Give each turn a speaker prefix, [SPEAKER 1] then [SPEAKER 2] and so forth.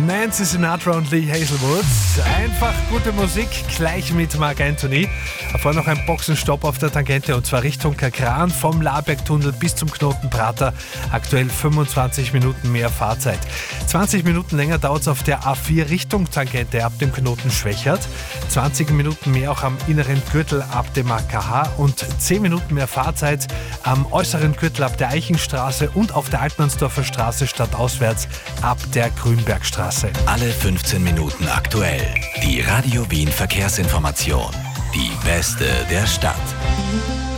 [SPEAKER 1] Nancy Sinatra und Lee Hazelwood. Einfach gute Musik, gleich mit Marc Anthony. Vorher noch ein Boxenstopp auf der Tangente und zwar Richtung Kakran vom Labergtunnel bis zum Knoten Prater. Aktuell 25 Minuten mehr Fahrzeit. 20 Minuten länger dauert es auf der A4 Richtung Tangente ab dem Knoten Schwächert. 20 Minuten mehr auch am inneren Gürtel ab dem AKH und 10 Minuten mehr Fahrzeit am äußeren Gürtel ab der Eichenstraße und auf der Altmannsdorfer Straße stadtauswärts ab der Grünbergstraße.
[SPEAKER 2] Alle 15 Minuten aktuell. Die Radio Wien Verkehrsinformation. Die beste der Stadt.